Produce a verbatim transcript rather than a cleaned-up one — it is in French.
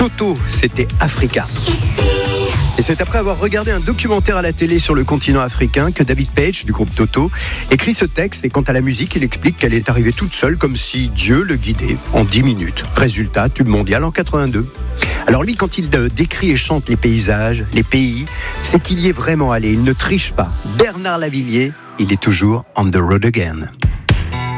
Toto, c'était Africa. Et c'est après avoir regardé un documentaire à la télé sur le continent africain que David Page, du groupe Toto, écrit ce texte. Et quant à la musique, il explique qu'elle est arrivée toute seule, comme si Dieu le guidait en dix minutes. Résultat, tube mondial en quatre-vingt-deux. Alors lui, quand il décrit et chante les paysages, les pays, c'est qu'il y est vraiment allé, il ne triche pas. Bernard Lavilliers, il est toujours on the road again.